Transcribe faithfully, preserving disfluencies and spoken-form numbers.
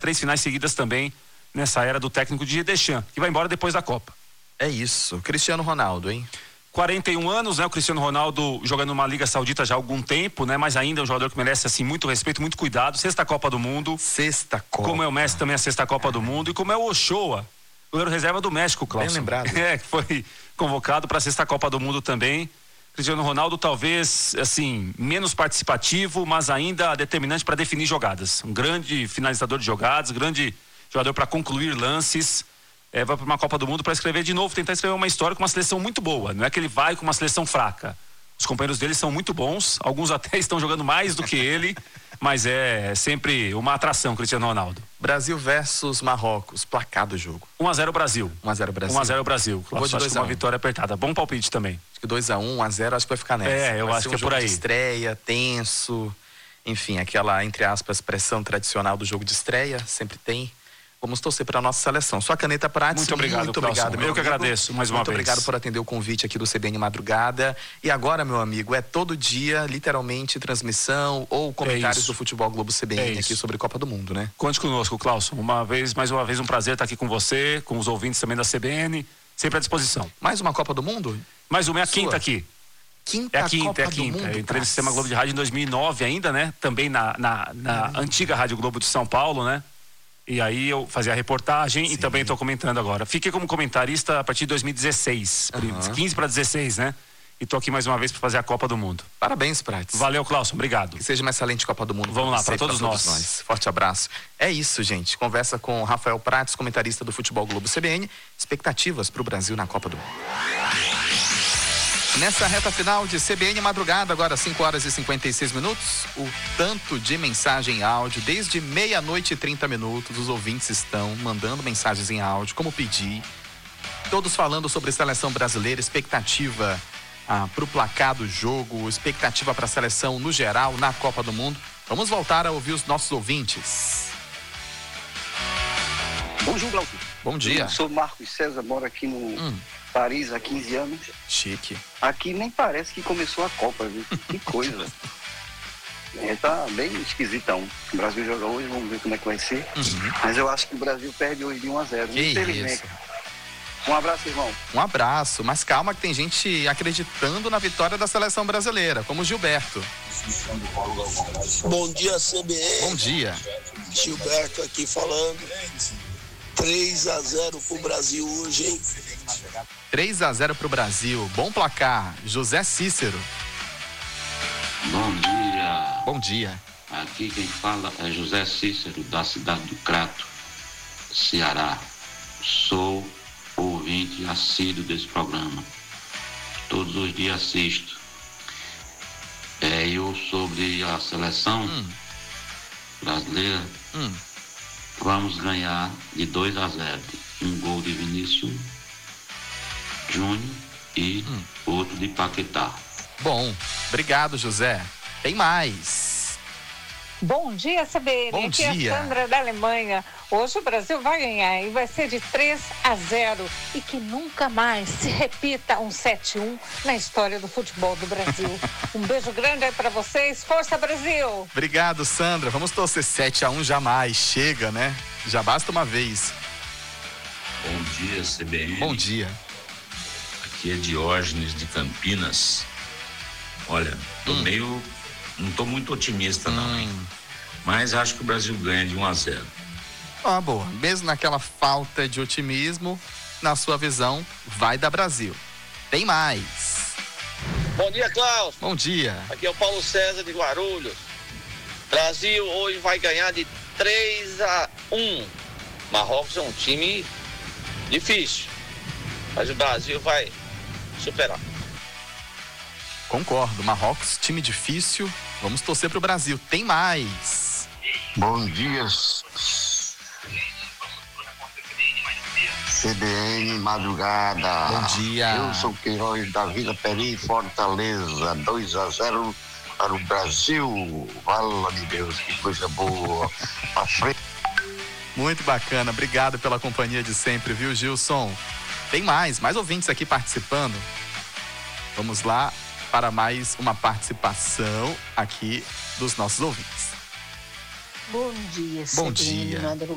três finais seguidas também nessa era do técnico Didier Deschamps, que vai embora depois da Copa. É isso. Cristiano Ronaldo, hein? quarenta e um anos, né? O Cristiano Ronaldo jogando numa Liga Saudita já há algum tempo, né? Mas ainda é um jogador que merece, assim, muito respeito, muito cuidado. Sexta Copa do Mundo. Sexta Copa. Como é o Messi também a sexta Copa do Mundo. E como é o Ochoa, goleiro reserva do México, Cláudio. Bem lembrado. É, que foi convocado para a sexta Copa do Mundo também. Cristiano Ronaldo talvez, assim, menos participativo, mas ainda determinante para definir jogadas. Um grande finalizador de jogadas, grande jogador para concluir lances. É, vai para uma Copa do Mundo para escrever de novo, tentar escrever uma história com uma seleção muito boa. Não é que ele vai com uma seleção fraca. Os companheiros dele são muito bons, alguns até estão jogando mais do que ele, mas é sempre uma atração, Cristiano Ronaldo. Brasil versus Marrocos, placar do jogo. um a zero Brasil. um a zero Brasil. um a zero Brasil. Vou de acho dois que a uma um. vitória apertada. Bom palpite também. Acho que dois a um, um a zero, acho que vai ficar nessa. É, eu vai acho ser que um é por jogo aí. de estreia, tenso, enfim, aquela, entre aspas, pressão tradicional do jogo de estreia, sempre tem. Vamos torcer para a nossa seleção. Sua caneta Prates. Muito obrigado, muito Cláudio. obrigado, meu Eu que amigo. agradeço mais uma muito vez. Muito obrigado por atender o convite aqui do C B N Madrugada. E agora, meu amigo, é todo dia, literalmente, transmissão ou comentários é do Futebol Globo C B N é aqui sobre Copa do Mundo, né? Conte conosco, Cláudio. Uma vez, mais uma vez, um prazer estar aqui com você, com os ouvintes também da C B N, sempre à disposição. Mais uma Copa do Mundo? Mais uma, é a Sua? quinta aqui. Quinta É a quinta, Copa é a do quinta. Mundo, Eu entrei no pra... Sistema Globo de Rádio em dois mil e nove ainda, né? Também na, na, na antiga Rádio Globo de São Paulo, né? E aí eu fazia a reportagem. Sim. E também estou comentando agora. Fiquei como comentarista a partir de dois mil e dezesseis. Uhum. quinze para dezesseis, né? E tô aqui mais uma vez para fazer a Copa do Mundo. Parabéns, Prates. Valeu, Cláudio. Obrigado. Que seja uma excelente Copa do Mundo. Vamos lá, para todos, todos nós. nós. Forte abraço. É isso, gente. Conversa com Rafael Prates, comentarista do Futebol Globo C B N. Expectativas para o Brasil na Copa do Mundo. Nessa reta final de C B N Madrugada, agora cinco horas e cinquenta e seis minutos, o tanto de mensagem em áudio, desde meia-noite e trinta minutos, os ouvintes estão mandando mensagens em áudio, como pedi, todos falando sobre seleção brasileira, expectativa ah, para o placar do jogo, expectativa para a seleção no geral, na Copa do Mundo. Vamos voltar a ouvir os nossos ouvintes. Bom dia, Glauco. Bom dia. Eu sou Marcos César, moro aqui no hum. Paris há quinze anos. Chique. Aqui nem parece que começou a Copa, viu? Que coisa. É, tá bem esquisitão. O Brasil joga hoje, vamos ver como é que vai ser. Uhum. Mas eu acho que o Brasil perde hoje de um a zero. Que infelizmente. Isso. Um abraço, irmão. Um abraço, mas calma que tem gente acreditando na vitória da seleção brasileira, como o Gilberto. Bom dia, C B N. Bom dia. Gilberto aqui falando. três a zero pro Brasil hoje, hein? três a zero pro Brasil. Bom placar. José Cícero. Bom dia. Bom dia. Aqui quem fala é José Cícero, da cidade do Crato, Ceará. Sou ouvinte assíduo desse programa. Todos os dias assisto. É, eu sobre a seleção hum. brasileira, hum. vamos ganhar de dois a zero. Um gol de Vinícius Júnior e hum. outro de Paquetá. Bom, obrigado, José. Tem mais. Bom dia, C B N. Bom Aqui dia. é a Sandra da Alemanha. Hoje o Brasil vai ganhar e vai ser de três a zero. E que nunca mais se repita um sete a um na história do futebol do Brasil. Um beijo grande aí pra vocês. Força, Brasil! Obrigado, Sandra. Vamos torcer sete a um jamais. Chega, né? Já basta uma vez. Bom dia, C B N. Bom dia. Aqui é Diógenes de Campinas. Olha, tô hum. meio... Não tô muito otimista, hum. não, hein? Mas acho que o Brasil ganha de um a zero. Ah, boa. Mesmo naquela falta de otimismo, na sua visão, vai dar Brasil. Tem mais. Bom dia, Klaus. Bom dia. Aqui é o Paulo César de Guarulhos. Brasil hoje vai ganhar de três a um. Marrocos é um time difícil, mas o Brasil vai superar. Concordo. Marrocos, time difícil. Vamos torcer pro Brasil. Tem mais. Bom dia, C B N Madrugada. Bom dia. Eu sou Queiroz da Vila Peri, Fortaleza. dois a zero para o Brasil. Vala-me Deus, que coisa boa. Pra frente. Muito bacana. Obrigado pela companhia de sempre, viu, Gilson? Tem mais, mais ouvintes aqui participando. Vamos lá para mais uma participação aqui dos nossos ouvintes. Bom dia, Bom dia.